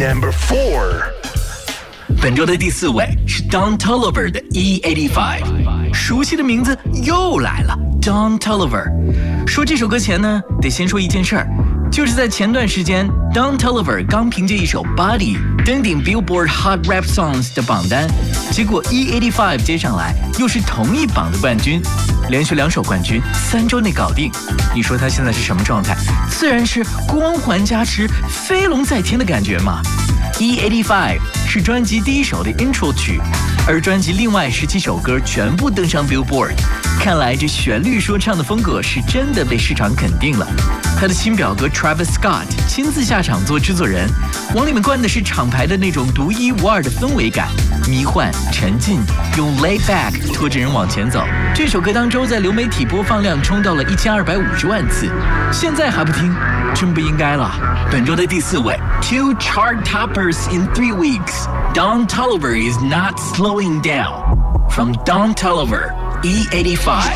Number 4. 本周的第4位是 Don Toliver 的 E85， 熟悉的名字又来了 Don Toliver。 说这首歌前呢，得先说一件事儿，就是在前段时间 Don Toliver 刚凭借一首 Body 登顶 Billboard Hot Rap Songs 的榜单，结果 E85 接上来又是同一榜的冠军，连续2首冠军3周内搞定。你说他现在是什么状态？自然是光环加持飞龙在天的感觉嘛。E85 是专辑第1首的 intro 曲，而专辑另外17首歌全部登上 Billboard， 看来这旋律说唱的风格是真的被市场肯定了。他的新表哥 Travis Scott 亲自下场做制作人，往里面灌的是厂牌的那种独一无二的氛围感，迷幻沉浸，用 laid back 拖着人往前走。这首歌当周在流媒体播放量冲到了1250万次，现在还不听，真不应该了。本周的第4位 ，2 chart toppers in 3 weeks. Don Toliver is not slowing down. From Don Toliver, E85.